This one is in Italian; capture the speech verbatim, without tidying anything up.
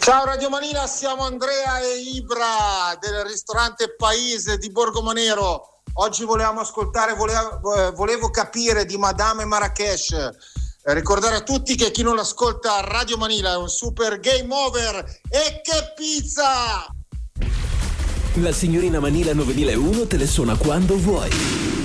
Ciao Radio Manila, siamo Andrea e Ibra del ristorante Paese di Borgomanero. Oggi volevamo ascoltare, volevo, volevo capire di Madame Marrakesh. Eh, ricordare a tutti che chi non l'ascolta Radio Manila è un super game over. E che pizza! La signorina Manila novemilauno te le suona quando vuoi.